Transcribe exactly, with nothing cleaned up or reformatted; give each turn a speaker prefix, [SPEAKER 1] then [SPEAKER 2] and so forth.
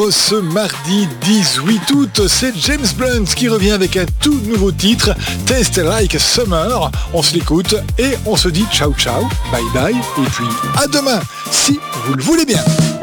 [SPEAKER 1] Ce mardi dix-huit août, c'est James Blunt qui revient avec un tout nouveau titre, Taste Like Summer. On se l'écoute et on se dit ciao ciao, bye bye, et puis à demain, si vous le voulez bien.